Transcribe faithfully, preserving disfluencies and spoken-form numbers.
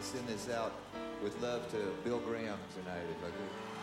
send this out with love to Bill Graham tonight, if I could.